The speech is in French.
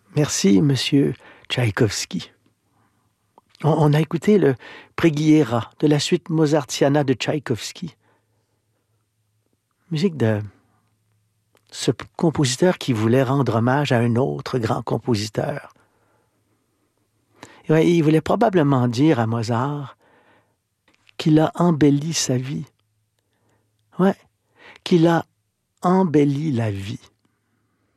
Merci, monsieur Tchaïkovski. On a écouté le Preghiera de la suite mozartiana de Tchaïkovski. Musique de ce compositeur qui voulait rendre hommage à un autre grand compositeur. Et ouais, il voulait probablement dire à Mozart qu'il a embelli sa vie. Ouais, qu'il a embelli la vie.